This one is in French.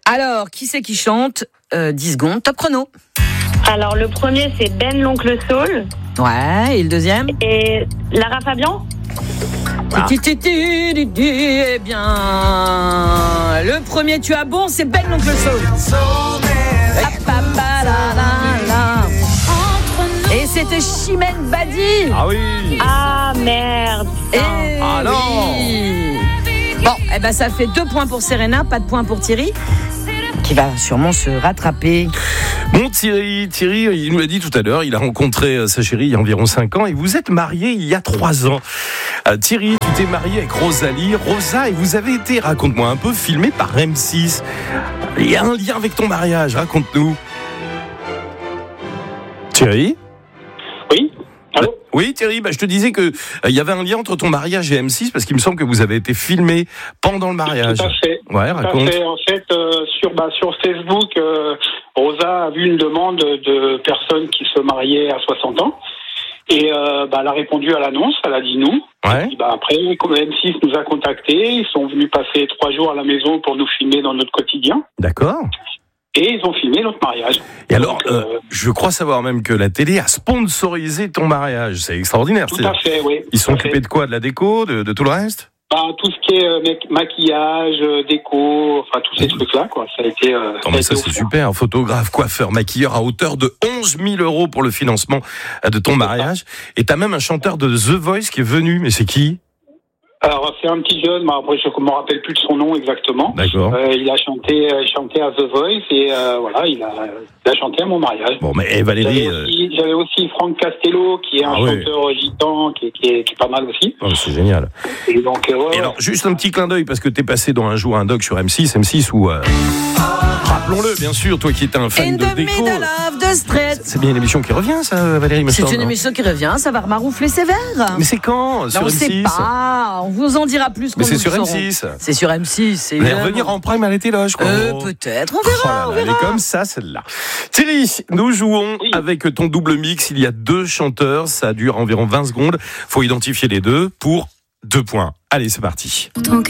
Alors, qui c'est qui chante 10 secondes, top chrono. Alors, le premier, c'est Ben l'Oncle Soul. Ouais, et le deuxième? Et Lara Fabian. Eh bien, le premier, tu as bon, c'est Ben l'Oncle Soul. Et c'était Chimène Badi. Ah oui. Ah, merde. Ah non. Bon, eh ben ça fait 2 points pour Serena, pas de points pour Thierry, qui va sûrement se rattraper. Bon, Thierry, il nous l'a dit tout à l'heure, il a rencontré sa chérie il y a environ 5 ans et vous êtes mariés il y a 3 ans. Thierry, tu t'es marié avec Rosalie. Rosa, et vous avez été, raconte-moi un peu, filmé par M6. Il y a un lien avec ton mariage, raconte-nous. Thierry ? Oui. Allô ? Oui, Thierry, je te disais que il y avait un lien entre ton mariage et M6 parce qu'il me semble que vous avez été filmé pendant le mariage. Tout à fait. Ouais, raconte. Tout à fait. En fait, sur Facebook, Rosa a vu une demande de personnes qui se mariaient à 60 ans. Et elle a répondu à l'annonce, elle a dit nous. Ouais. Et puis, après, comme M6 nous a contactés, ils sont venus passer 3 jours à la maison pour nous filmer dans notre quotidien. D'accord. Et ils ont filmé notre mariage. Et alors, je crois savoir même que la télé a sponsorisé ton mariage. C'est extraordinaire. Tout à fait, oui. Ils sont occupés de quoi ? De la déco, de tout le reste ? Tout ce qui est maquillage, déco, enfin tous ces trucs-là, quoi. Ça a été. Mais ça c'est super. Photographe, coiffeur, maquilleur à hauteur de 11 000 € pour le financement de ton mariage. Et t'as même un chanteur de The Voice qui est venu. Mais c'est qui ? Alors c'est un petit jeune, mais après je ne me rappelle plus de son nom exactement. D'accord. Il a chanté à The Voice et voilà, il a chanté à mon mariage. Bon, mais Valérie. J'avais aussi Franck Castello qui est un chanteur gitan qui est pas mal aussi. Oh, c'est génial. Et donc Et alors juste un petit clin d'œil parce que t'es passé dans un jour un doc sur M6 où rappelons-le bien sûr, toi qui étais un fan In de the déco. middle of the street. C'est bien une émission qui revient ça, Valérie. C'est une émission qui revient, ça va remaroufler sévère. Mais c'est quand sur On ne M6 sait pas, on vous en dira plus quand Mais c'est nous sur le saurons. M6. C'est sur M6. Elle va revenir en prime à la télé, je crois. Peut-être, on verra. Oh là là, elle est comme ça, celle-là. Thierry, nous jouons avec ton double mix. Il y a 2 chanteurs, ça dure environ 20 secondes. Faut identifier les deux pour 2 points. Allez, c'est parti.